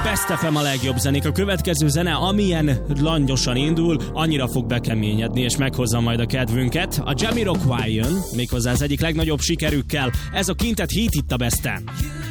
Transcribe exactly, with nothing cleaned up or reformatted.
Best ef em a legjobb zenék. A következő zene, amilyen langyosan indul, annyira fog bekeményedni, és meghozza majd a kedvünket. A Jamiroquai jön, méghozzá az egyik legnagyobb sikerükkel. Ez a Quintet Heat itt a Besten.